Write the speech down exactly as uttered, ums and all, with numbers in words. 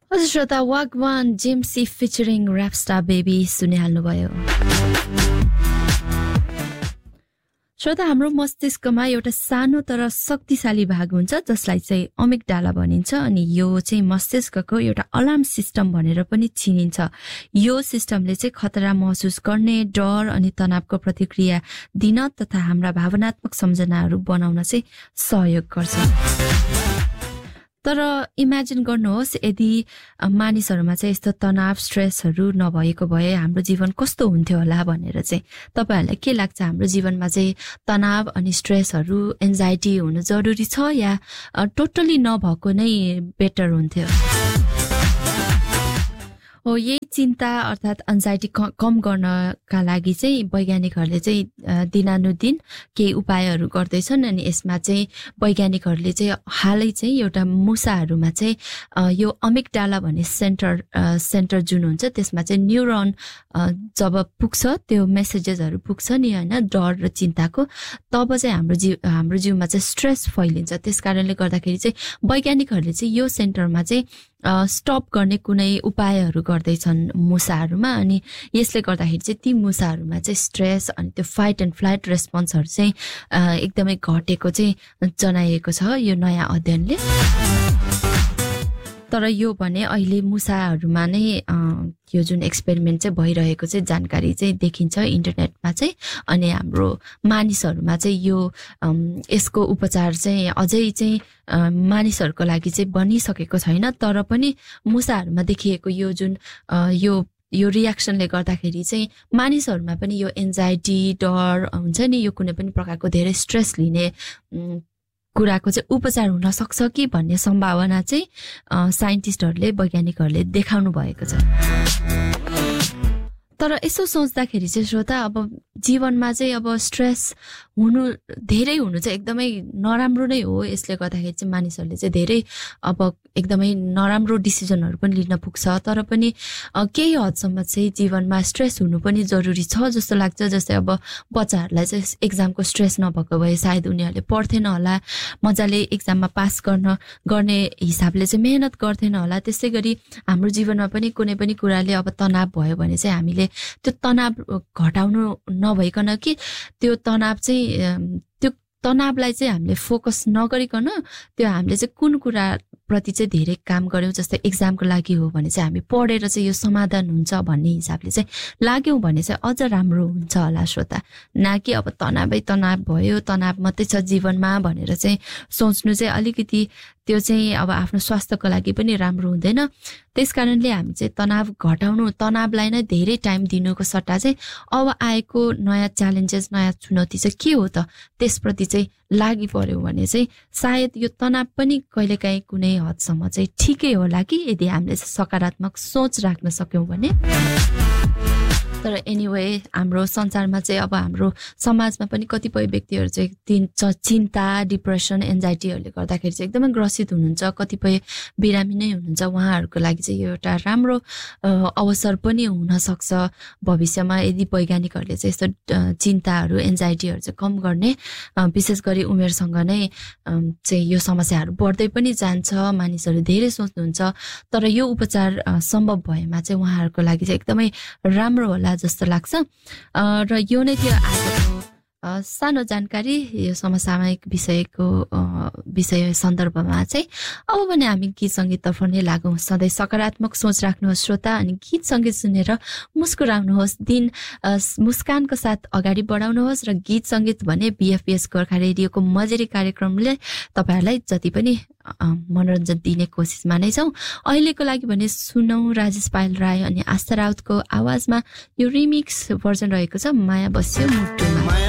हजुर श्रोता, वागवान जेम्सी featuring ऱ्यापस्टार baby सुनिहाल्नुभयो। श्रोता, हाम्रो मस्तिष्कमा एउटा सानो तर शक्तिशाली भाग हुन्छ जसलाई चाहिँ अमिगडाला भनिन्छ अनि यो चाहिँ मस्तिष्कको एउटा अलार्म सिस्टम भनेर पनि चिनिन्छ। यो सिस्टमले चाहिँ खतरा महसुस गर्ने, डर अनि तनावको प्रतिक्रिया दिन तथा हाम्रा भावनात्मक सम्झनाहरू बनाउन चाहिँ सहयोग गर्छ। तर इमेजिन गर्नुहोस् यदि मानिसहरूमा चाहिँ यस्तो तनाव स्ट्रेसहरू नभएको भए हाम्रो जीवन कस्तो हुन्थ्यो होला भनेर चाहिँ तपाईहरुलाई के लाग्छ? हाम्रो जीवनमा चाहिँ तनाव अनि स्ट्रेसहरू एन्जाइटी हुनु जरुरी छ या टोटली नभएको नै बेटर हुन्थ्यो? हो, यही चिन्ता अर्थात् एन्जाइटी कम गर्नका लागि चाहिँ वैज्ञानिकहरूले चाहिँ दिनानुदिन केही उपायहरू गर्दैछन् अनि यसमा चाहिँ वैज्ञानिकहरूले चाहिँ हालै चाहिँ एउटा मुसाहरूमा चाहिँ यो अमिगडाला भन्ने सेन्टर सेन्टर जुन हुन्छ त्यसमा चाहिँ न्युरोन जब पुग्छ, त्यो मेसेजेसहरू पुग्छ नि होइन, डर र चिन्ताको, तब चाहिँ हाम्रो जीव हाम्रो जिउमा चाहिँ स्ट्रेस फैलिन्छ। त्यस कारणले गर्दाखेरि चाहिँ वैज्ञानिकहरूले चाहिँ यो सेन्टरमा चाहिँ स्टप गर्ने कुनै उपायहरू गर्दैछन् मुसाहरूमा अनि यसले गर्दाखेरि चाहिँ ती मुसाहरूमा चाहिँ स्ट्रेस अनि त्यो फाइट एन्ड फ्लाइट रेस्पोन्सहरू चाहिँ एकदमै घटेको चाहिँ जनाइएको छ यो नयाँ अध्ययनले। तर यो भने अहिले मुसाहरूमा नै यो जुन एक्सपेरिमेन्ट चाहिँ भइरहेको चाहिँ जानकारी चाहिँ देखिन्छ इन्टरनेटमा चाहिँ अनि हाम्रो मानिसहरूमा चाहिँ यो यसको उपचार चाहिँ अझै चाहिँ मानिसहरूको लागि चाहिँ बनिसकेको छैन। तर पनि मुसाहरूमा देखिएको यो जुन यो यो रियाक्सनले गर्दाखेरि चाहिँ मानिसहरूमा पनि यो एन्जाइटी, डर हुन्छ नि, यो कुनै पनि प्रकारको धेरै स्ट्रेस लिने कुराको चाहिँ उपचार हुन सक्छ कि भन्ने सम्भावना चाहिँ साइन्टिस्टहरूले वैज्ञानिकहरूले देखाउनु भएको छ। तर यसो सोच्दाखेरि चाहिँ श्रोता, अब जीवनमा चाहिँ अब स्ट्रेस हुनु धेरै हुनु चाहिँ एकदमै नराम्रो नै हो। यसले गर्दाखेरि चाहिँ मानिसहरूले चाहिँ धेरै अब एकदमै नराम्रो डिसिजनहरू पनि लिन पुग्छ। तर पनि केही हदसम्म चाहिँ जीवनमा स्ट्रेस हुनु पनि जरुरी छ जस्तो लाग्छ। जस्तै अब बच्चाहरूलाई चाहिँ एक्जामको स्ट्रेस नभएको भए सायद उनीहरूले पढ्थेन होला, मजाले एक्जाममा पास गर्न गर्ने हिसाबले चाहिँ मेहनत गर्थेन होला। त्यसै गरी हाम्रो जीवनमा पनि कुनै पनि कुराले अब तनाव भयो भने चाहिँ हामीले त्यो तनाव घटाउनु नभइकन कि त्यो तनाव चाहिँ त्यो तनावलाई चाहिँ हामीले फोकस नगरिकन त्यो हामीले चाहिँ कुन कुरा प्रति चाहिँ धेरै काम गर्यौं, जस्तै एक्जामको लागि हो भने चाहिँ हामी पढेर चाहिँ यो समाधान हुन्छ भन्ने हिसाबले चाहिँ लाग्यौं भने चाहिँ अझ राम्रो हुन्छ होला श्रोता। न कि अब तनावै तनाव भयो, तनाव मात्रै छ जीवनमा भनेर चाहिँ सोच्नु चाहिँ अलिकति त्यो चाहिँ अब आफ्नो स्वास्थ्यको लागि पनि राम्रो हुँदैन। त्यस कारणले हामी चाहिँ तनाव घटाउनु, तनावलाई नै धेरै टाइम दिनुको सट्टा चाहिँ अब आएको नयाँ च्यालेन्जेस, नयाँ चुनौती चाहिँ के हो त त्यसप्रति चाहिँ लागि पर्यो भने चाहिँ सायद यो तनाव पनि कहिलेकाहीँ कुनै हदसम्म चाहिँ ठिकै होला कि यदि हामीले सकारात्मक सोच राख्न सक्यौं भने। तर एनिवे हाम्रो संसारमा चाहिँ अब हाम्रो समाजमा पनि कतिपय व्यक्तिहरू चाहिँ चिन्ता, डिप्रेसन, एन्जाइटीहरूले गर्दाखेरि चाहिँ एकदमै ग्रसित हुनुहुन्छ, कतिपय बिरामी नै हुनुहुन्छ। उहाँहरूको लागि चाहिँ यो एउटा राम्रो अवसर पनि हुन सक्छ भविष्यमा यदि वैज्ञानिकहरूले चाहिँ यस्तो चिन्ताहरू, एन्जाइटीहरू चाहिँ कम गर्ने, विशेष गरी उमेरसँग नै चाहिँ यो समस्याहरू बढ्दै पनि जान्छ, मानिसहरू धेरै सोच्नुहुन्छ। तर यो उपचार सम्भव भएमा चाहिँ उहाँहरूको लागि चाहिँ एकदमै राम्रो होला जस्तो लाग्छ। र यो नै थियो आजको सानो जानकारी यो समसामयिक विषयको विषय सन्दर्भमा चाहिँ। अब भने हामी गीत सङ्गीततर्फ नै लागौँ। सधैँ सकारात्मक सोच राख्नुहोस् श्रोता अनि गीत सङ्गीत सुनेर मुस्कुराउनुहोस्, दिन मुस्कानको साथ अगाडि बढाउनुहोस्। र गीत सङ्गीत भने बीएफपीएस गोर्खा रेडियोको मजेरी कार्यक्रमले तपाईँहरूलाई जति पनि मनोरञ्जन दिने कोसिसमा नै छौँ। अहिलेको लागि भने सुनौ राजेश पायल राय अनि आस्था राउतको आवाजमा यो रिमिक्स भर्जन रहेको छ, माया बस्यो मुटुमा।